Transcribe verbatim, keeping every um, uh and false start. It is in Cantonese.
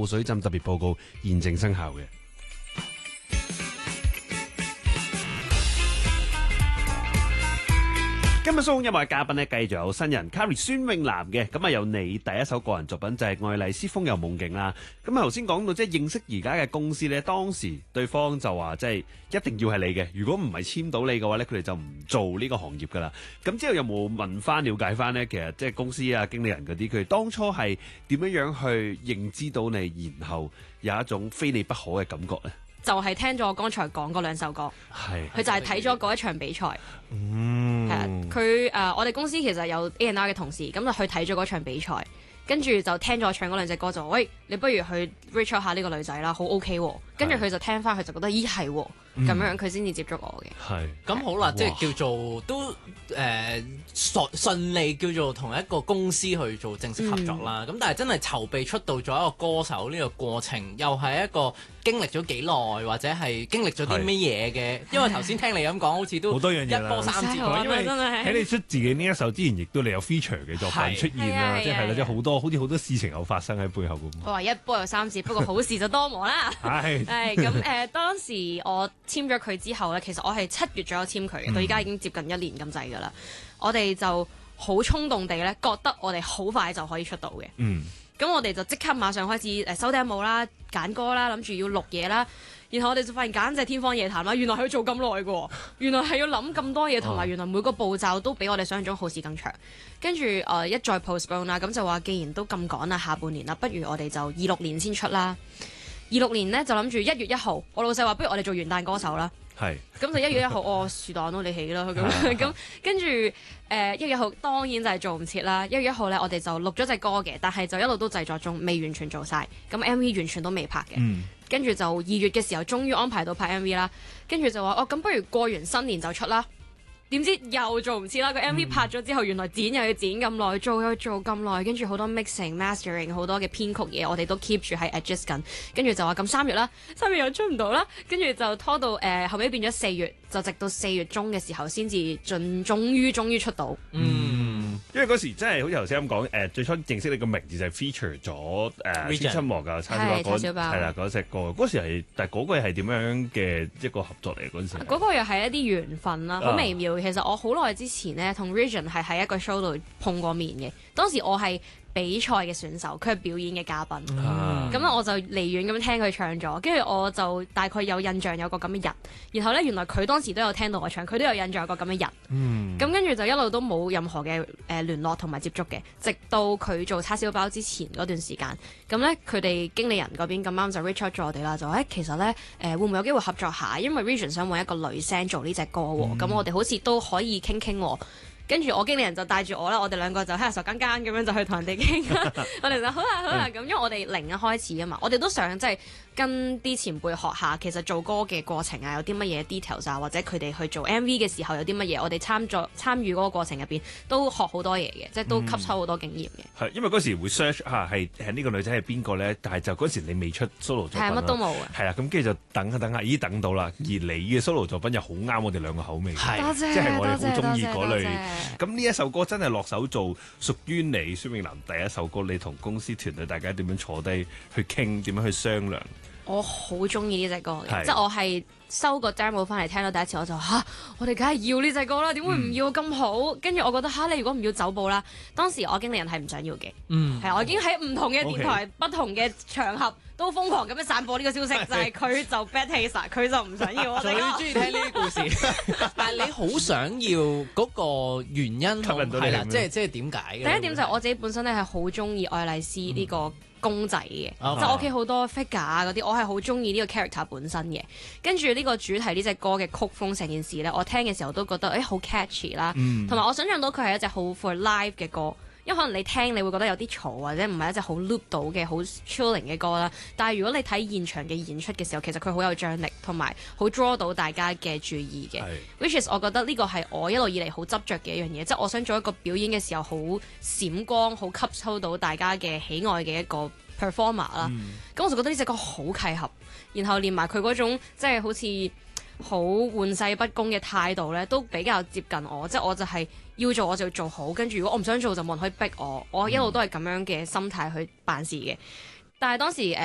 水浸特別報告現正生效嘅。今日蘇音樂嘅嘉賓咧，繼續有新人 Carrie 孫穎嵐嘅，咁啊有你第一首個人作品就係、是《愛麗絲風遊夢境》啦。咁啊頭先講到即係認識而家嘅公司咧，當時對方就話即係一定要係你嘅，如果唔係簽到你嘅話咧，佢哋就唔做呢個行業噶啦。咁之後有冇問翻了解翻咧？其實即係公司啊、經理人嗰啲，佢哋當初係點樣樣去認知到你，然後有一種非你不可嘅感覺咧？ 就係聽咗我剛才講嗰兩首歌， 係佢就係睇咗嗰一場比賽， 嗯， 係啊，佢誒我哋公司其實有 A and R 嘅同事，咁就去睇咗嗰場比賽，跟住就聽咗我唱嗰兩隻歌，就話喂，你不如去 reach out 下呢個女仔啦，好 OK 喎，跟住佢就聽翻，佢就覺得咦係喎，咁樣佢先至接觸我嘅。 係咁好啦，即係叫做都誒順順利叫做同一個公司去做正式合作啦。咁、嗯、但係真係籌備出道咗一個歌手呢個過程，又係一個經歷咗幾耐，或者係經歷咗啲咩嘢嘅？因為頭先聽你咁講，好似都好多樣嘢啦， 一波三折。 因為真係喺你出自己呢一首之前，亦都你有 feature 嘅作品出現啦，即係係啦，即係好多好似好多事情有發生喺背後咁。 我話一波又三折，不過好事就多磨啦。 係係咁誒，當時我簽咗佢之後咧，其實我係七月左右簽佢嘅，到而家已經接近一年咁滯㗎啦。我哋就好衝動地咧，覺得我哋好快就可以出道嘅。 嗯， 咁我哋就即刻馬上開始誒收 demo 啦、揀歌啦，諗住要錄嘢啦。然後我哋就發現簡直係天方夜譚啦！原來係要做咁耐嘅，原來係要諗咁多嘢，同埋原來每個步驟都比我哋想象中耗時更長。跟住誒、呃、一再 postpone 啦，咁就話既然都咁趕啦，下半年啦，不如我哋就二六年先出啦。二六年呢，就諗住一月一號，我老細話不如我哋做元旦歌手啦。 係， 咁就一月一號，哦，是但咯，你起啦咁樣。咁跟住誒一月一號當然就係做唔切啦。一月一號咧，我哋就錄咗隻歌嘅，但係就一路都製作中，未完全做晒。咁 M V 完全都未拍嘅。 嗯， 跟住就二月嘅時候，終於安排到拍 M V 啦。跟住就話哦，咁不如過完新年就出啦。點知又做唔切啦！個 M V 拍咗之後，原來剪又要剪咁耐，做又要做咁耐，跟住好多 mixing、mastering 好多嘅編曲嘢，我哋都 keep 住喺 adjust 緊。跟住就話咁三月啦，三月又出唔到啦，跟住就拖到誒、呃、後尾變咗四月，就直到四月中嘅時候先至盡終於終於出到。 嗯，因為嗰時真係好似頭先咁講，誒最初認識你個名字就係 feature 咗誒千親王嘅叉燒包，係啦嗰隻歌。嗰時係，但係嗰個係點樣嘅一個合作嚟嗰陣時？ 嗰個又係一啲緣分啦，好微妙。其實我好耐之前咧，同 Region 係喺一個 show 度碰過面嘅。當時我係比賽嘅選手，佢係表演嘅嘉賓。咁、嗯、我就離遠咁聽佢唱咗，跟住我就大概有印象有個咁嘅人。然後咧，原來佢當時都有聽到我唱，佢都有印象有個咁嘅人。咁跟住就一路都冇任何嘅誒聯絡同埋接觸嘅，直到佢做叉燒包之前嗰段時間。咁咧，佢哋經理人嗰邊咁啱就 reach out 咗我哋啦，就話誒其實咧誒、呃、會唔會有機會合作下？因為 Region 想揾一個女聲做呢隻歌喎，咁、嗯、我哋好似都可以傾傾喎。跟住我經理人就帶住我啦，我哋兩個就喺度傻更更咁樣就去同人哋傾啦。我哋就好啦好啦咁，因為我哋零一開始啊嘛，我哋都想即係跟啲前輩學下，其實做歌嘅過程啊，有啲乜嘢 details 啊，或者佢哋去做 M V 嘅時候有啲乜嘢，我哋參作參與嗰個過程入邊都學好多嘢嘅，即係都吸收好多經驗嘅。 係、嗯、因為嗰時會 search 下係係呢個女仔係邊個咧，但係就嗰時你未出 solo 作品， 係乜都冇啊。 係啦，咁跟住就等下等下，咦等到啦，而你嘅 solo 作品又好啱我哋兩個口味， 係多謝即係我哋好中意嗰類。咁呢謝一首歌真係落手做屬於你孫穎嵐第一首歌，你同公司團隊大家點樣坐低去傾，點樣去商量？ 我好中意呢隻歌嘅， 是即係我係收個 demo 翻嚟聽到第一次我就嚇，我哋梗係要呢隻歌啦，點會唔要咁好？跟住、嗯、我覺得嚇，你如果唔要走步啦，當時我經理人係唔想要嘅，係、嗯、我已經喺唔同嘅電台、Okay. 不同嘅場合都瘋狂咁樣散播呢個消息，就係佢就 bad taste，佢就唔想要我。 最中意聽呢啲故事，但係你好想要嗰個原因係啦，即係即係點解嘅？ 第一點就係我自己本身咧係好中意愛麗絲呢個公仔嘅， 嗯、 即係我屋企好多 figure 嗰啲，我係好中意呢個 character 本身嘅。跟住呢個主題呢隻歌嘅曲風成件事咧，我聽嘅時候都覺得誒好 catchy 啦，同埋、嗯、我想象到佢係一隻好 for live 嘅歌。因為可能你聽你會覺得有啲嘈，或者唔係一隻好 loop 到嘅好 chilling 嘅歌啦。但係如果你睇現場嘅演出嘅時候，其實佢好有張力，同埋好 draw 到大家嘅注意嘅。是 which is 我覺得呢個係我一路以嚟好執着嘅一樣嘢，即係我想做一個表演嘅時候好閃光、好吸收到大家嘅喜愛嘅一個 performer 啦。咁、嗯、我就覺得呢隻歌好契合，然後連埋佢嗰種即係好似好玩世不恭嘅態度咧，都比較接近我。即係我就係要做我就要做好，跟住如果我唔想做就冇人可以逼我。我一路都係咁樣嘅心態去辦事嘅。但係當時誒